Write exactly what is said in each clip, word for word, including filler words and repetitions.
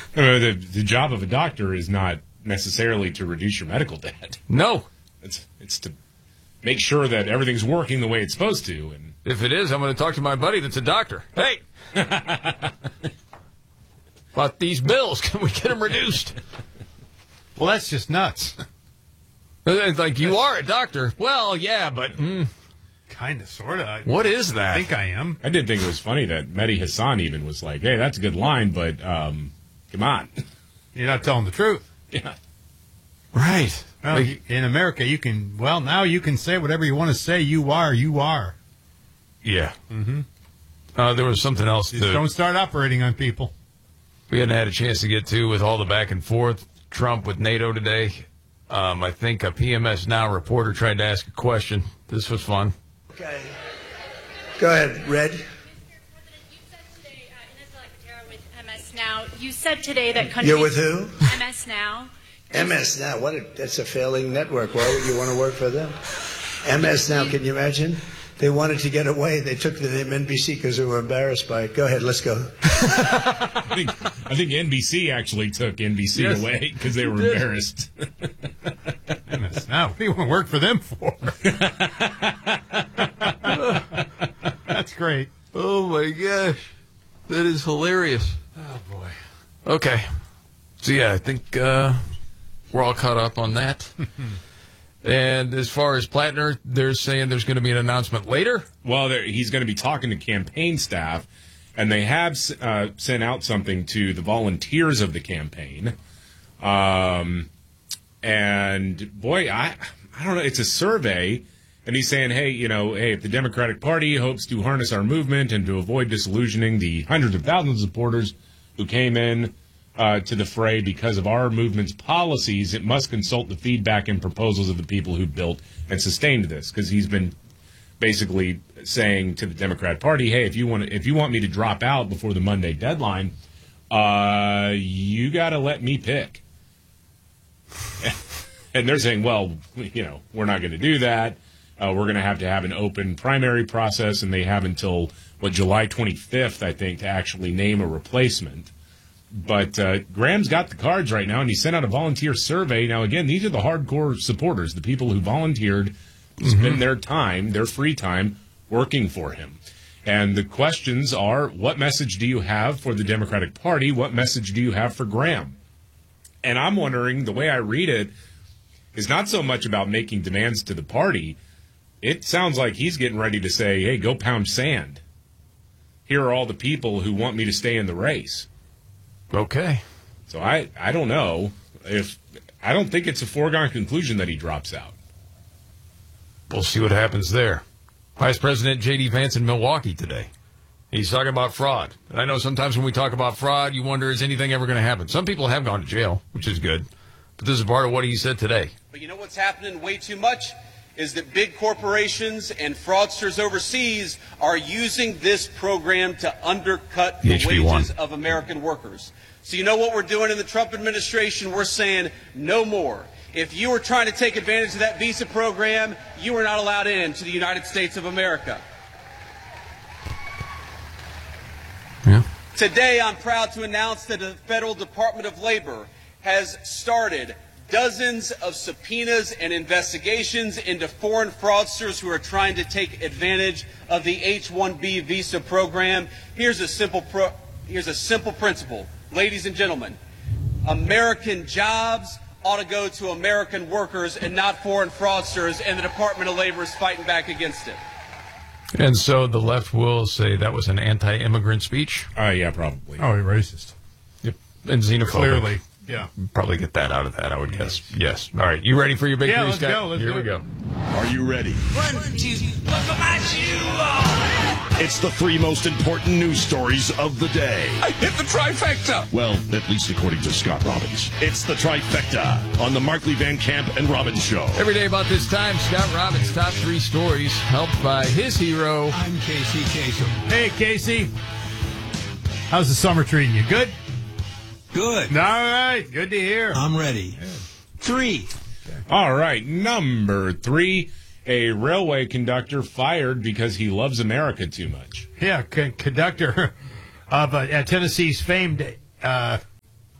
Uh, the, the job of a doctor is not necessarily to reduce your medical debt. No. It's it's to make sure that everything's working the way it's supposed to. And if it is, I'm going to talk to my buddy that's a doctor. Hey! About these bills, can we get them reduced? Well, that's just nuts. It's like, you are a doctor. Well, yeah, but... Mm, kind of, sort of. What is that? I think I am. I did think it was funny that Mehdi Hassan even was like, hey, that's a good line, but um, come on. You're not telling the truth. Yeah. Right. Well, like, in America, you can, well, now you can say whatever you want to say. You are, you are. Yeah. Mm-hmm. Uh, there was something else. Just to, don't start operating on people. We hadn't had a chance to get to with all the back and forth. Trump with NATO today. Um, I think a P M S Now reporter tried to ask a question. This was fun. Okay. Go ahead, Red. M S Now. You said today that countries... You're with who? M S Now. M S Now. What? A, that's a failing network. Why would you want to work for them? M S Now. Can you imagine? They wanted to get away. They took the name N B C because they were embarrassed by it. Go ahead. Let's go. I think I think N B C actually took N B C yes, away because they were embarrassed. M S Now. What do you want to work for them for? That's great. Oh, my gosh. That is hilarious. Oh, boy. Okay. So, yeah, I think uh, we're all caught up on that. And as far as Plattner, they're saying there's going to be an announcement later? Well, he's going to be talking to campaign staff, and they have uh, sent out something to the volunteers of the campaign. Um, and, boy, I, I don't know. It's a survey, and he's saying, hey, you know, hey, if the Democratic Party hopes to harness our movement and to avoid disillusioning the hundreds of thousands of supporters who came in Uh, to the fray because of our movement's policies, it must consult the feedback and proposals of the people who built and sustained this. Because he's been basically saying to the Democrat Party, "Hey, if you want, if you want me to drop out before the Monday deadline, uh, you got to let me pick." And they're saying, "Well, you know, we're not going to do that. Uh, we're going to have to have an open primary process, and they have until what July twenty-fifth, I think, to actually name a replacement." But uh, Graham's got the cards right now, and he sent out a volunteer survey. Now, again, these are the hardcore supporters, the people who volunteered to mm-hmm. spend their time, their free time, working for him. And the questions are, what message do you have for the Democratic Party? What message do you have for Graham? And I'm wondering, the way I read it is not so much about making demands to the party. It sounds like he's getting ready to say, hey, go pound sand. Here are all the people who want me to stay in the race. Okay. So I, I don't know if I don't think it's a foregone conclusion that he drops out. We'll see what happens there. Vice President J D Vance in Milwaukee today. He's talking about fraud. And I know sometimes when we talk about fraud, you wonder, is anything ever going to happen? Some people have gone to jail, which is good. But this is part of what he said today. But you know what's happening way too much? Is that big corporations and fraudsters overseas are using this program to undercut the wages of American workers. So you know what we're doing in the Trump administration? We're saying no more. If you are trying to take advantage of that visa program, you are not allowed in to the United States of America. Yeah. Today, I'm proud to announce that the Federal Department of Labor has started dozens of subpoenas and investigations into foreign fraudsters who are trying to take advantage of the H one B visa program. Here's a simple pro here's a simple principle. Ladies and gentlemen, American jobs ought to go to American workers and not foreign fraudsters, and the Department of Labor is fighting back against it. And so the left will say that was an anti-immigrant speech? Uh, yeah, probably. Oh, racist. Yep. And xenophobic. Clearly. Yeah. Probably get that out of that, I would guess. Yes. All right. You ready for your big yeah, three, let's Scott? go. Let's Here go. we go. Are you ready? One, two, look at my shoe. It's the three most important news stories of the day. I hit the trifecta. Well, at least according to Scott Robbins. It's the trifecta on the Markley Van Camp and Robbins Show. Every day about this time, Scott Robbins' top three stories, helped by his hero. I'm Casey Kasem. Hey, Casey. How's the summer treating you? Good? Good. All right. Good to hear. I'm ready. Three. All right. Number three, a railway conductor fired because he loves America too much. Yeah, c- conductor of uh, Tennessee's famed uh,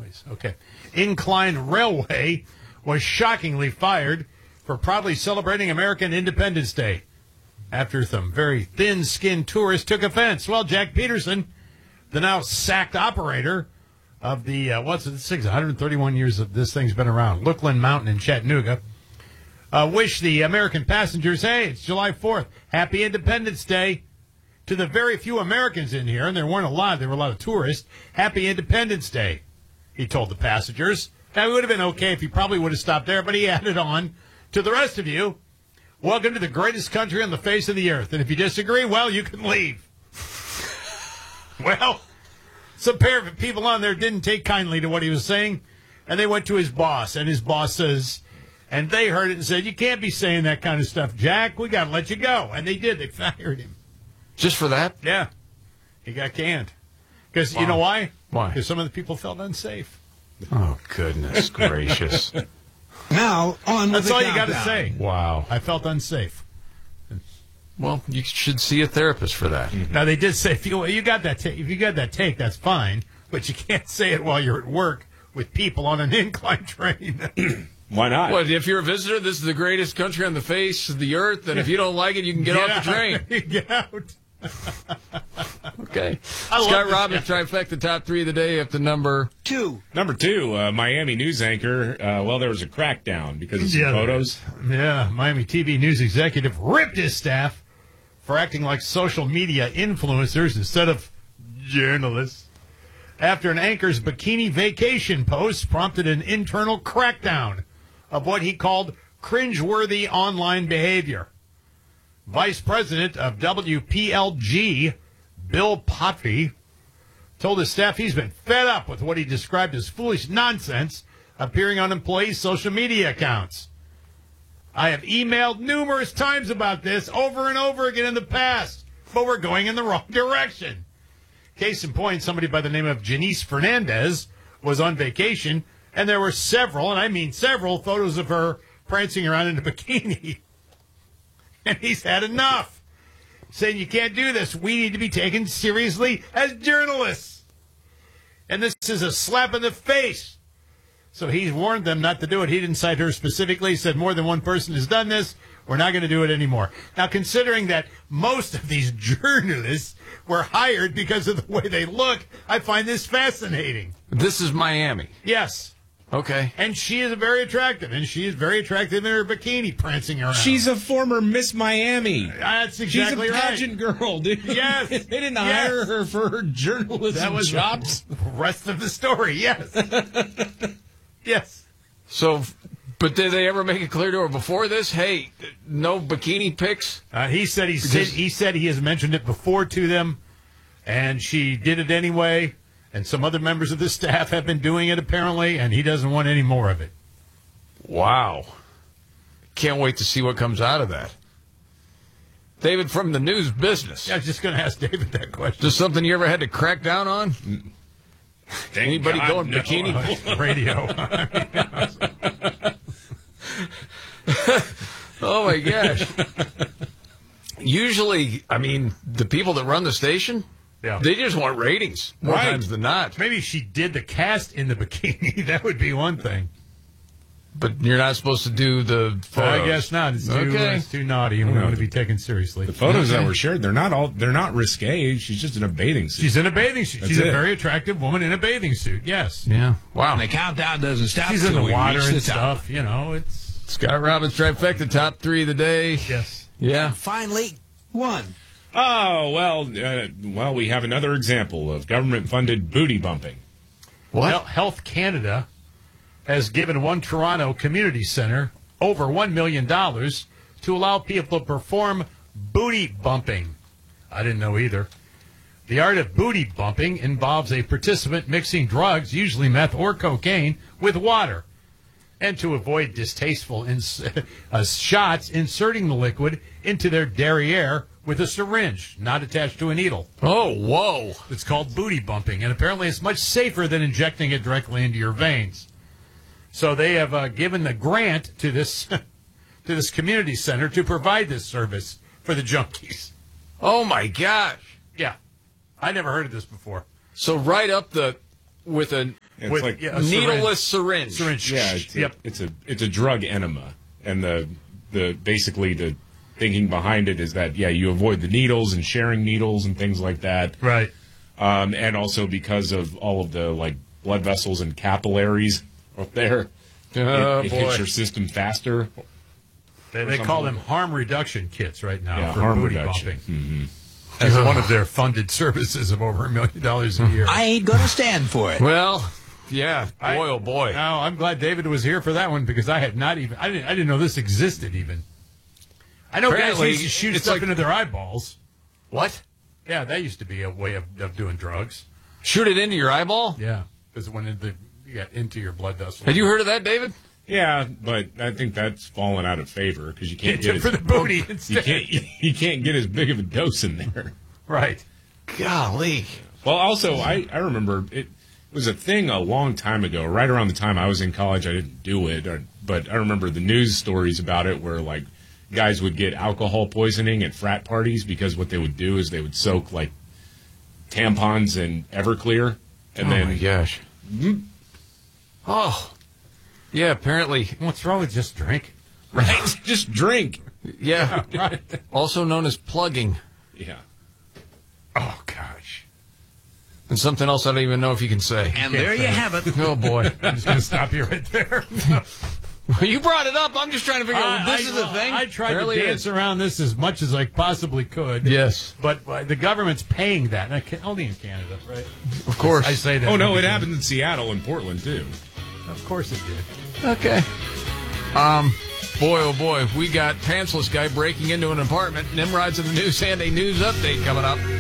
noise. Okay. Incline Railway was shockingly fired for proudly celebrating American Independence Day after some very thin-skinned tourists took offense. Well, Jack Peterson, the now sacked operator of the, uh, what's it, six, one hundred thirty-one years of this thing's been around, Lookland Mountain in Chattanooga, uh, wish the American passengers, hey, it's July fourth, happy Independence Day. To the very few Americans in here, and there weren't a lot, there were a lot of tourists, happy Independence Day, he told the passengers. Now, it would have been okay if he probably would have stopped there, but he added on, to the rest of you, welcome to the greatest country on the face of the earth. And if you disagree, well, you can leave. Well, some pair of people on there didn't take kindly to what he was saying, and they went to his boss, and his boss says, and they heard it and said, you can't be saying that kind of stuff, Jack. We got to let you go. And they did. They fired him. Just for that? Yeah. He got canned. Because Wow. you know why? Why? Because some of the people felt unsafe. Oh, goodness gracious. Now, on with That's the all you got to countdown. say. Wow. I felt unsafe. Well, you should see a therapist for that. Now, they did say, if you, you got that ta- if you got that take, that's fine. But you can't say it while you're at work with people on an incline train. Why not? What, if you're a visitor, this is the greatest country on the face of the earth, and if you don't like it, you can get, off the train. Out. Get out. Okay. I love Scott this Robbins, trifecta top three of the day up to number Two. Number two, uh, Miami news anchor. Uh, well, there was a crackdown because of some Yeah, photos. Yeah, Miami T V news executive ripped his staff for acting like social media influencers instead of journalists. After an anchor's bikini vacation post prompted an internal crackdown of what he called cringeworthy online behavior. Vice President of W P L G, Bill Potfie, told his staff he's been fed up with what he described as foolish nonsense appearing on employees' social media accounts. I have emailed numerous times about this over and over again in the past, but we're going in the wrong direction. Case in point, somebody by the name of Janice Fernandez was on vacation, and there were several, and I mean several, photos of her prancing around in a bikini. And he's had enough. Saying you can't do this. We need to be taken seriously as journalists. And this is a slap in the face. So he's warned them not to do it. He didn't cite her specifically. He said more than one person has done this. We're not going to do it anymore. Now, considering that most of these journalists were hired because of the way they look, I find this fascinating. This is Miami. Yes. Okay. And she is very attractive, and she is very attractive in her bikini prancing around. She's a former Miss Miami. That's exactly She's a right. pageant girl, dude. Yes. They didn't Yes. hire her for her journalism That was chops. the rest of the story, yes. Yes. So, but did they ever make it clear to her before this? Hey, no bikini pics? Uh, he said he said he said he has mentioned it before to them, and she did it anyway. And some other members of the staff have been doing it apparently, and he doesn't want any more of it. Wow. Can't wait to see what comes out of that. David, from the news business, Yeah, I was just going to ask David that question. just something you ever had to crack down on? Thank Anybody God, going no. bikini? Radio. Oh, my gosh. Usually, I mean, the people that run the station, Yeah. they just want ratings more Right. times than not. Maybe she did the cast in the bikini. That would be one thing. But you're not supposed to do the photos. I guess not. It's too, Okay. it's too naughty, and we want to be taken seriously. The photos Okay. that were shared, they're not all they're not risque. She's just in a bathing suit. She's in a bathing suit. That's She's a it. very attractive woman in a bathing suit. Yes. Yeah. Wow. And the countdown doesn't stop. She's in till the we water reach and the top. stuff. You know, it's Scott Robbins, trifecta, top three of the day. yes. Yeah. Finally, one. Oh well, uh, well we have another example of government-funded booty bumping. What? Hel- Health Canada has given one Toronto community center over one million dollars to allow people to perform booty bumping. I didn't know either. The art of booty bumping involves a participant mixing drugs, usually meth or cocaine, with water. And to avoid distasteful ins- uh, shots, inserting the liquid into their derriere with a syringe, not attached to a needle. Oh, whoa. It's called booty bumping, and apparently it's much safer than injecting it directly into your veins. So they have uh, given the grant to this to this community center to provide this service for the junkies. Oh, my gosh. Yeah, I never heard of this before. So right up the, with a It's With like yeah, a Needleless syringe. syringe. syringe. yeah, it's a, Yep. it's a it's a drug enema, and the the basically the thinking behind it is that yeah, you avoid the needles and sharing needles and things like that, Right. um, and also because of all of the like blood vessels and capillaries up there, Oh, it, it boy. hits your system faster. They, they call them harm reduction kits right now Yeah, for harm booty reduction. bumping. As one of their funded services of over a million dollars a year. I ain't gonna stand for it. Well, yeah. Boy, I- oh, boy. No, I'm glad David was here for that one because I had not even I didn't I didn't know this existed even. I know guys Apparently, used to shoot it's stuff like- into their eyeballs. What? Yeah, that used to be a way of, of doing drugs. Shoot it into your eyeball? Yeah, because it went into yeah, into your blood vessels. Had you heard of that, David? Yeah, but I think that's fallen out of favor because you can't Get get for as, the booty you instead. can't you can't get as big of a dose in there. Right. Golly. Well, also, I, I remember it was a thing a long time ago, right around the time I was in college. I didn't do it, or, but I remember the news stories about it where, like, guys would get alcohol poisoning at frat parties because what they would do is they would soak, like, tampons in Everclear. And Oh, then, my gosh. Oh. Yeah, apparently. What's wrong with just drink? right? Just drink. Yeah. Right. Also known as plugging. Yeah. Oh gosh. And something else I don't even know if you can say. And there you have it. Oh, boy. I'm just gonna stop you right there. You brought it up. I'm just trying to figure out I- this I- is a thing. I tried Apparently to it dance is. around this as much as I possibly could. Yes. But uh, the government's paying that. And I can, only in Canada, right? Of course. I say that. Oh, no, it because- happened in Seattle and Portland, too. Of course it did. Okay. Um, boy, oh boy, we got pantsless guy breaking into an apartment. Nimrod's in the news and a news update coming up.